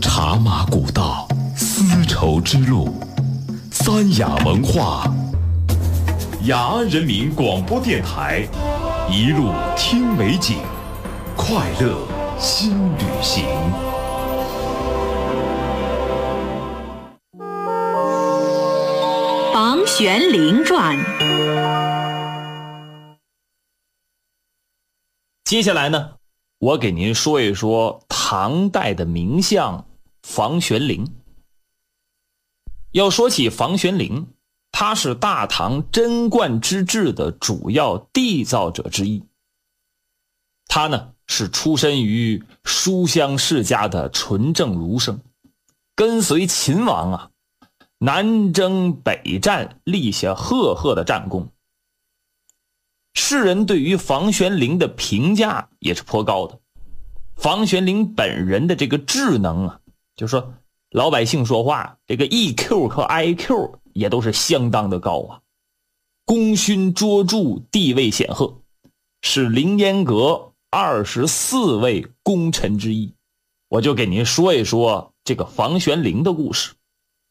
茶马古道，丝绸之路，三雅文化，雅安人民广播电台，一路听美景，快乐新旅行。 房玄龄传。 接下来呢，我给您说一说唐代的名相房玄龄。要说起房玄龄，他是大唐贞观之治的主要缔造者之一。他呢是出身于书香世家的纯正儒生，跟随秦王南征北战，立下赫赫的战功。世人对于房玄龄的评价也是颇高的。房玄龄本人的这个智能就是说老百姓说话这个 EQ 和 IQ 也都是相当的高功勋卓著，地位显赫，是凌烟阁24位功臣之一。我就给您说一说这个房玄龄的故事。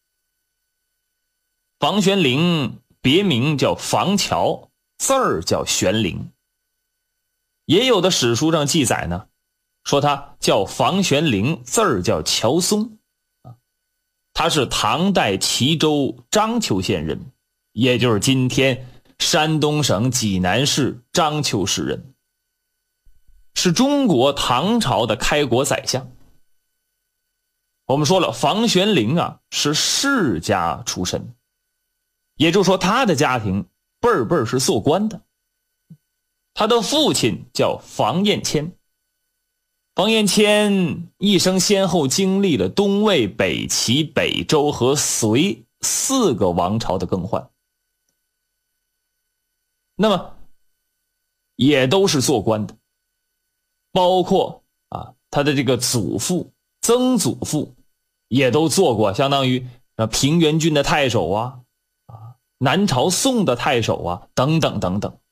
房玄龄别名叫房乔，字儿叫玄龄。也有的史书上记载呢，说他叫房玄龄，字儿叫乔松。他是唐代齐州章丘县人，也就是今天山东省济南市章丘市人，是中国唐朝的开国宰相。我们说了，房玄龄是世家出身，也就是说他的家庭辈儿是做官的。他的父亲叫房彦谦，房彦谦一生先后经历了东魏、北齐、北周和隋4个王朝的更换，那么也都是做官的，包括他的这个祖父、曾祖父也都做过相当于平原郡的太守南朝宋的太守等等等等。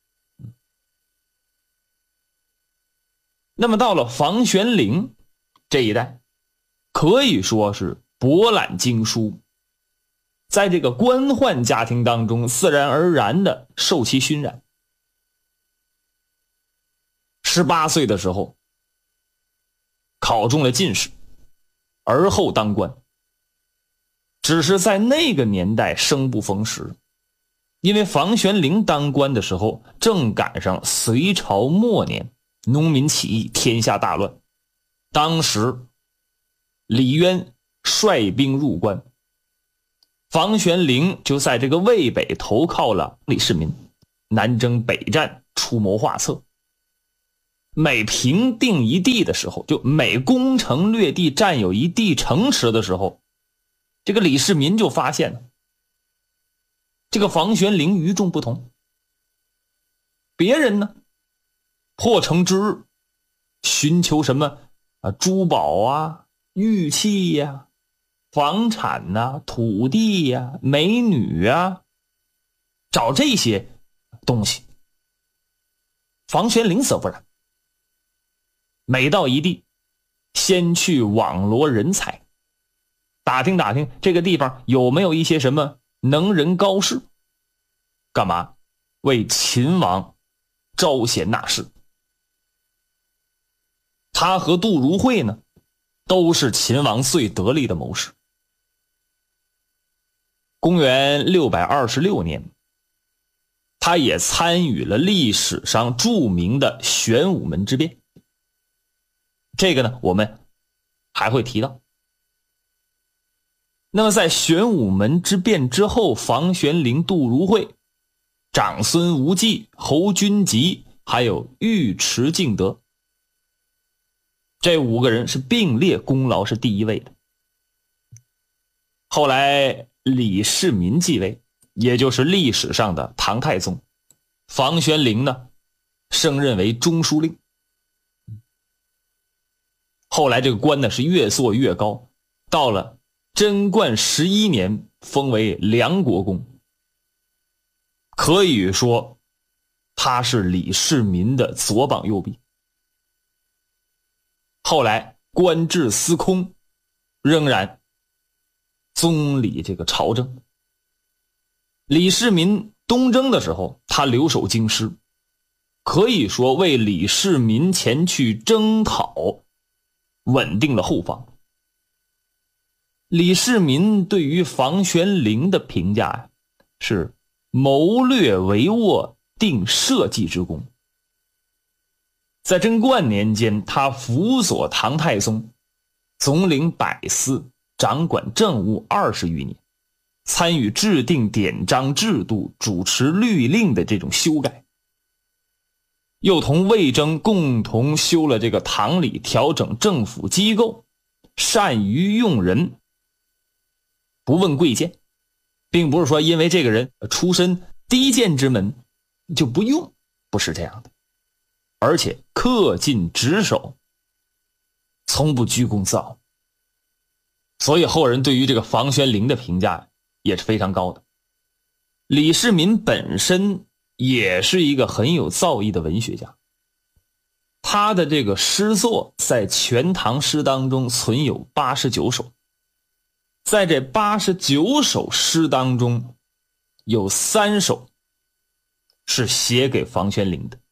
那么到了房玄龄这一代，可以说是博览经书，在这个官宦家庭当中自然而然的受其熏染。18岁的时候考中了进士，而后当官。只是在那个年代生不逢时，因为房玄龄当官的时候正赶上隋朝末年，农民起义，天下大乱。当时李渊率兵入关，房玄龄就在这个渭北投靠了李世民，南征北战，出谋划策。每平定一地的时候，就每攻城略地，占有一地城池的时候，这个李世民就发现了这个房玄龄与众不同。别人呢破城之日寻求什么珠宝玉器房产土地美女找这些东西。房玄龄则不然，每到一地先去网罗人才，打听打听这个地方有没有一些什么能人高士，干嘛？为秦王招贤纳士。他和杜如晦呢，都是秦王最得力的谋士。公元626年，他也参与了历史上著名的玄武门之变。这个呢，我们还会提到。那么在玄武门之变之后，房玄龄、杜如晦、长孙无忌、侯君集还有尉迟敬德，这5个人是并列功劳是第一位的。后来李世民继位，也就是历史上的唐太宗，房玄龄呢升任为中书令。后来这个官呢是越做越高，到了贞观11年封为梁国公。可以说他是李世民的左膀右臂。后来官至司空， 仍然宗理这个朝政。李世民东征的时候，他留守京师，可以说为李世民前去征讨稳定了后方。李世民对于房玄龄的评价是谋略帷幄，定社稷之功。在贞观年间，他辅佐唐太宗，总领百司，掌管政务20余年，参与制定典章制度，主持律令的这种修改，又同魏征共同修了这个唐礼，调整政府机构，善于用人，不问贵贱，并不是说因为这个人出身低贱之门就不用，不是这样的，而且恪尽职守，从不居功自傲。所以后人对于这个房玄龄的评价也是非常高的。李世民本身也是一个很有造诣的文学家，他的这个诗作在《全唐诗》当中存有89首，在这89首诗当中，有3首是写给房玄龄的。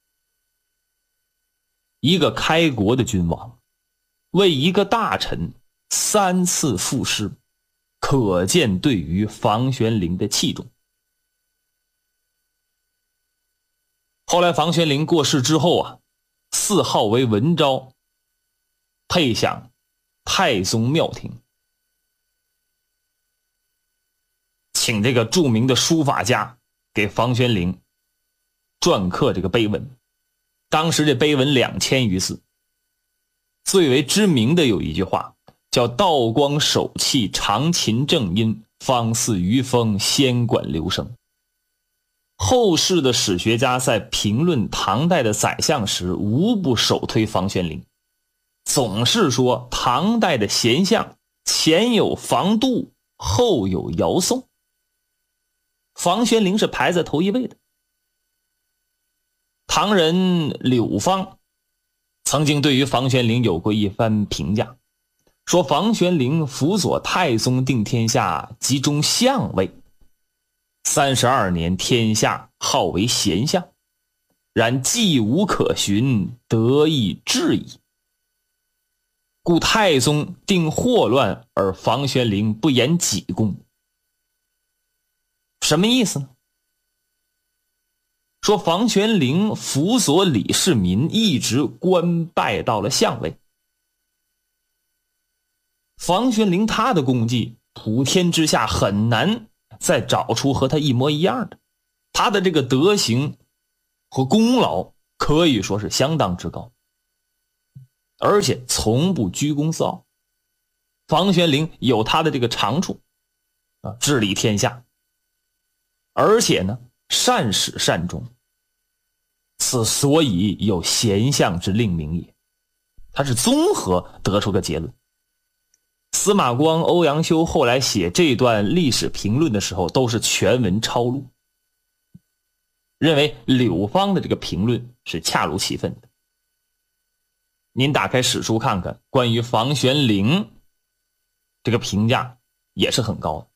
一个开国的君王为一个大臣3次赋诗，可见对于房玄龄的器重。后来房玄龄过世之后啊，谥号为文昭，配享太宗庙庭，请这个著名的书法家给房玄龄篆刻这个碑文。当时这碑文2000余字，最为知名的有一句话叫道光手气，长琴正音，方似余风，仙管流声。后世的史学家在评论唐代的宰相时，无不首推房玄龄，总是说唐代的贤相前有房度，后有姚宋，房玄龄是排在头一位的。唐人柳芳曾经对于房玄龄有过一番评价，说房玄龄辅佐太宗定天下，集中相位，32年天下，号为贤相，然技无可循，得意至矣。故太宗定祸乱，而房玄龄不言己功。什么意思呢？说房玄龄辅佐李世民，一直官拜到了相位。房玄龄他的功绩，普天之下很难再找出和他一模一样的，他的这个德行和功劳可以说是相当之高，而且从不居功自傲。房玄龄有他的这个长处治理天下，而且呢善始善终，此所以有贤相之令名也。他是综合得出个结论。司马光、欧阳修后来写这段历史评论的时候，都是全文抄录，认为柳芳的这个评论是恰如其分的。您打开史书看看，关于房玄龄这个评价也是很高的。